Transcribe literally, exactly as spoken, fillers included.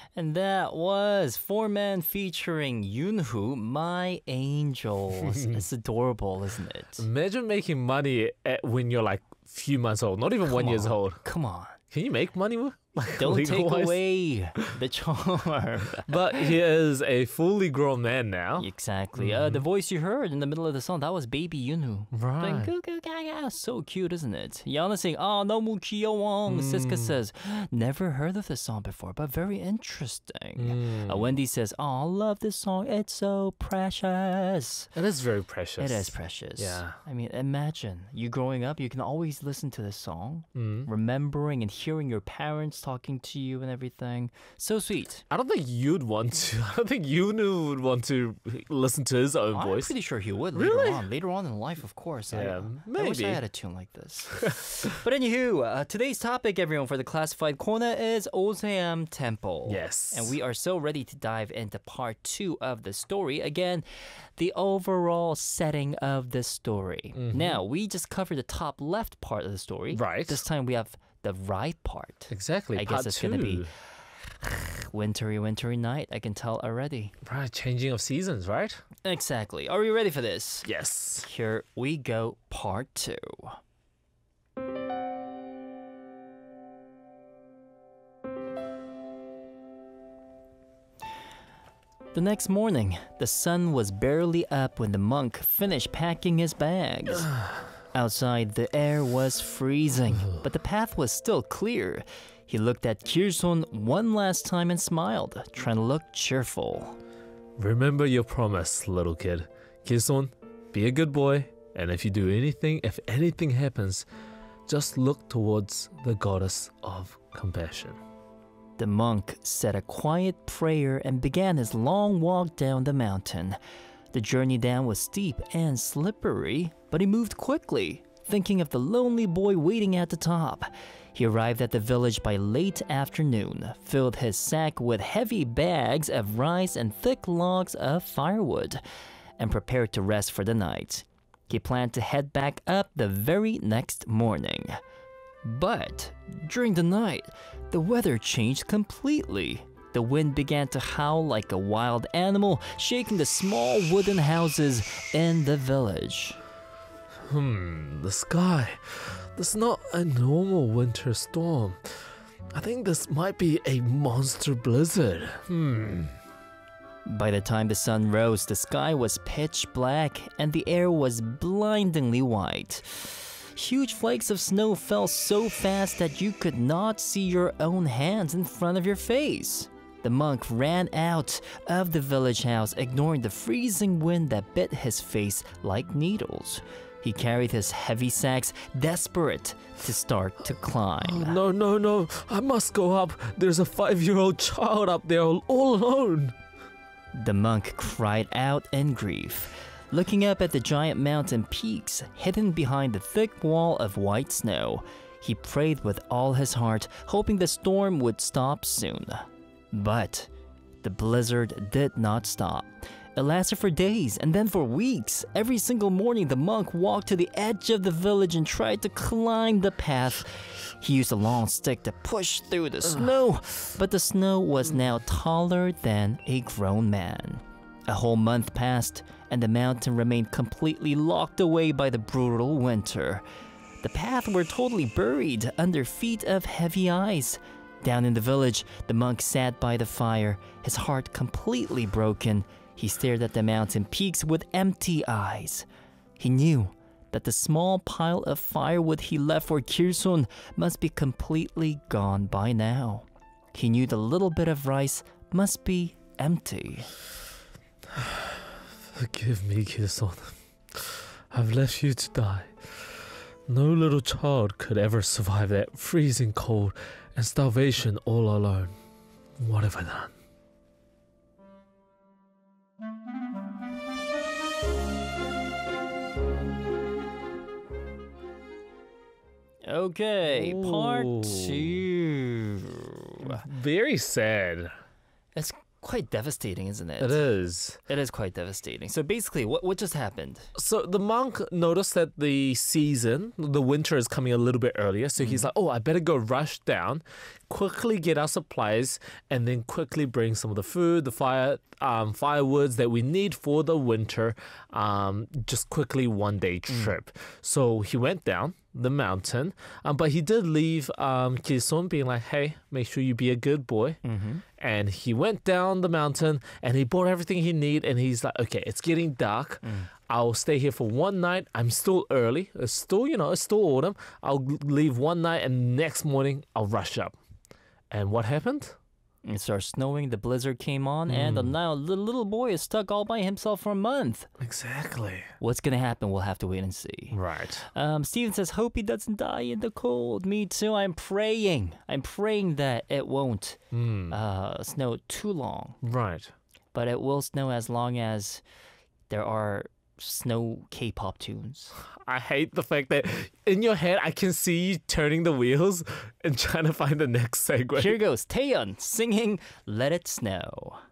And that was Four Men featuring Yoonhoo, My Angels. It's adorable, isn't it? Imagine making money at, when you're like few months old, not even Come one years on, old. Come on. Can you make money? with- Like, Don't take legal-wise? away the charm. But he is a fully grown man now. Exactly. Uh, the voice you heard in the middle of the song, that was baby Yoonhoo. Right. Goo goo gaga. So cute, isn't it? Yana saying, oh, 너무 귀여워. Siska says, never heard of this song before, but very interesting. Uh, Wendy says, oh, I love this song. It's so precious. It is very precious. It is precious. Yeah. I mean, imagine you growing up, you can always listen to this song, Mm. remembering and hearing your parents talking to you and everything. So sweet. I don't think you'd want to. I don't think Yoonu would want to listen to his own I'm voice. pretty sure he would Really? later on. Later on in life, of course. I, Yeah, I wish I maybe. had a tune like this. But anywho, uh, today's topic, everyone, for the classified corner is Oseam Temple. Yes. And we are so ready to dive into part two of the story. Again, the overall setting of the story. Now, we just covered the top left part of the story. Right. This time we have the right part. Exactly. I part guess it's two. going to be wintry, wintry night. I can tell already. Right, changing of seasons, right? Exactly. Are we ready for this? Yes. Here we go, part two. The next morning, the sun was barely up when the monk finished packing his bags. Outside, the air was freezing, but the path was still clear. He looked at Kirson one last time and smiled, trying to look cheerful. Remember your promise, little kid. Kison, be a good boy, and if you do anything, if anything happens, just look towards the goddess of compassion. The monk said a quiet prayer and began his long walk down the mountain. The journey down was steep and slippery, but he moved quickly, thinking of the lonely boy waiting at the top. He arrived at the village by late afternoon, filled his sack with heavy bags of rice and thick logs of firewood, and prepared to rest for the night. He planned to head back up the very next morning. But during the night, the weather changed completely. The wind began to howl like a wild animal, shaking the small wooden houses in the village. Hmm, the sky. This is not a normal winter storm. I think this might be a monster blizzard. Hmm. By the time the sun rose, the sky was pitch black and the air was blindingly white. Huge flakes of snow fell so fast that you could not see your own hands in front of your face. The monk ran out of the village house, ignoring the freezing wind that bit his face like needles. He carried his heavy sacks, desperate to start to climb. Oh, no, no, no. I must go up. There's a five-year-old child up there all alone. The monk cried out in grief, looking up at the giant mountain peaks hidden behind the thick wall of white snow. He prayed with all his heart, hoping the storm would stop soon. But the blizzard did not stop. It lasted for days and then for weeks. Every single morning, the monk walked to the edge of the village and tried to climb the path. He used a long stick to push through the snow, but the snow was now taller than a grown man. A whole month passed, and the mountain remained completely locked away by the brutal winter. The path were totally buried under feet of heavy ice. Down in the village, the monk sat by the fire, his heart completely broken. He stared at the mountain peaks with empty eyes. He knew that the small pile of firewood he left for Kirsun must be completely gone by now. He knew the little bit of rice must be empty. Forgive me, Kison. I've left you to die. No little child could ever survive that freezing cold and starvation all alone. What have I done? Okay, part Ooh. two. Very sad. It's quite devastating, isn't it? It is. It is quite devastating. So basically, what what just happened? So the monk noticed that the season, the winter is coming a little bit earlier. So he's like, oh, I better go rush down, quickly get our supplies, and then quickly bring some of the food, the fire, um, firewoods that we need for the winter, um, just quickly one day trip. So he went down the mountain, um, but he did leave um, Ki-sun being like, hey, make sure you be a good boy. Mm-hmm. And he went down the mountain and he bought everything he need. And he's like, okay, it's getting dark. I'll stay here for one night. I'm still early. It's still, you know, it's still autumn. I'll leave one night and next morning I'll rush up. And what happened? It started snowing, the blizzard came on, and now the little boy is stuck all by himself for a month. Exactly. What's gonna happen? We'll have to wait and see. Right. Um, Steven says, hope he doesn't die in the cold. Me too. I'm praying. I'm praying that it won't Mm. uh, snow too long. Right. But it will snow as long as there are snow K-pop tunes. I hate the fact that in your head I can see you turning the wheels and trying to find the next segue. Here goes Taeyeon singing Let It Snow.